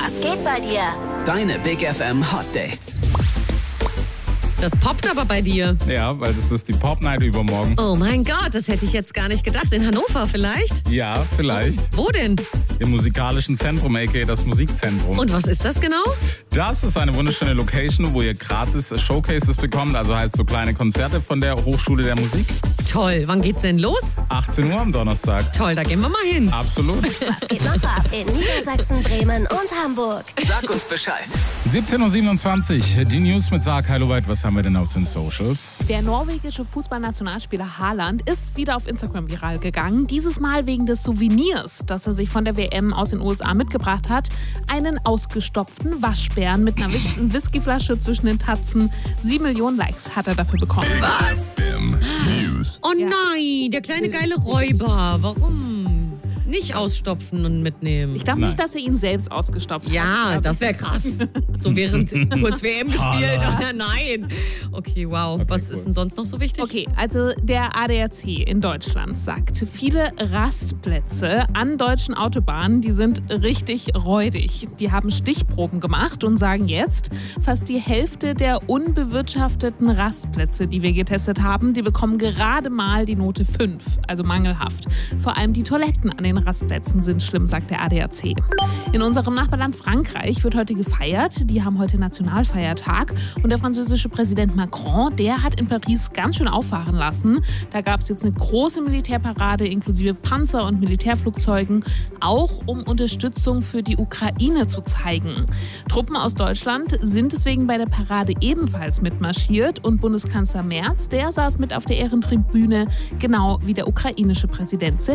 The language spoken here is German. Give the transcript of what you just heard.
Was geht bei dir? Deine Big FM Hot Dates. Das poppt aber bei dir. Ja, weil das ist die Pop Night übermorgen. Oh mein Gott, das hätte ich jetzt gar nicht gedacht. In Hannover vielleicht? Ja, vielleicht. Wo denn? Im musikalischen Zentrum, a.k.a. das Musikzentrum. Und was ist das genau? Das ist eine wunderschöne Location, wo ihr gratis Showcases bekommt, also heißt so kleine Konzerte von der Hochschule der Musik. Toll, wann geht's denn los? 18 Uhr am Donnerstag. Toll, da gehen wir mal hin. Absolut. Was geht noch ab in Niedersachsen, Bremen und Hamburg? Sag uns Bescheid. 17.27 Uhr, die News mit Sarah Heiloveit. Was haben wir denn auf den Socials? Der norwegische Fußballnationalspieler Haaland ist wieder auf Instagram viral gegangen. Dieses Mal wegen des Souvenirs, das er sich von der WM aus den USA mitgebracht hat. Einen ausgestopften Waschbären mit einer Whiskyflasche zwischen den Tatzen. 7 Millionen Likes hat er dafür bekommen. Was? News. Oh nein, der kleine geile Räuber. Warum? Nicht ausstopfen und mitnehmen. Ich glaube nicht, dass er ihn selbst ausgestopft hat. Ja, das wäre krass. So während kurz WM gespielt. Oder? Nein. Okay, wow. Was ist denn sonst noch so wichtig? Okay, also der ADAC in Deutschland sagt, viele Rastplätze an deutschen Autobahnen, die sind richtig räudig. Die haben Stichproben gemacht und sagen jetzt, fast die Hälfte der unbewirtschafteten Rastplätze, die wir getestet haben, die bekommen gerade mal die Note 5, also mangelhaft. Vor allem die Toiletten an den Rastplätzen sind schlimm, sagt der ADAC. In unserem Nachbarland Frankreich wird heute gefeiert. Die haben heute Nationalfeiertag. Und der französische Präsident Macron, der hat in Paris ganz schön auffahren lassen. Da gab es jetzt eine große Militärparade inklusive Panzer und Militärflugzeugen, auch um Unterstützung für die Ukraine zu zeigen. Truppen aus Deutschland sind deswegen bei der Parade ebenfalls mitmarschiert. Und Bundeskanzler Merz, der saß mit auf der Ehrentribüne, genau wie der ukrainische Präsident